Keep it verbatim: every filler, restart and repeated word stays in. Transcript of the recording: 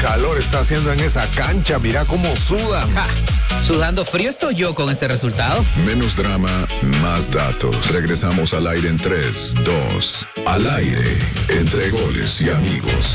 calor está haciendo en esa cancha. Mira cómo sudan. Ja, sudando frío estoy yo con este resultado. Menos drama, más datos. Regresamos al aire en tres, dos. Al aire, entre goles y amigos.